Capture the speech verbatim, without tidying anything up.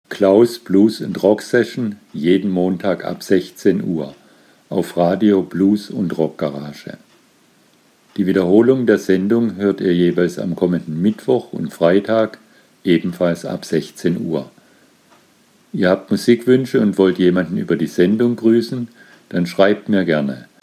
Klaus Blues and Rock Session jeden Montag ab sechzehn Uhr auf Radio Blues und Rock Garage. Die Wiederholung der Sendung hört ihr jeweils am kommenden Mittwoch und Freitag, ebenfalls ab sechzehn Uhr. Ihr habt Musikwünsche und wollt jemanden über die Sendung grüßen? Dann schreibt mir gerne